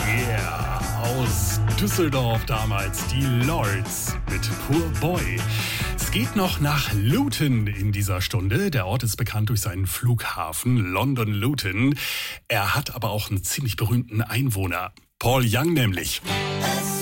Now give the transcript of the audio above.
Yeah, aus Düsseldorf damals, die Lords mit Poor Boy. Es geht noch nach Luton in dieser Stunde. Der Ort ist bekannt durch seinen Flughafen, London Luton. Er hat aber auch einen ziemlich berühmten Einwohner, Paul Young nämlich.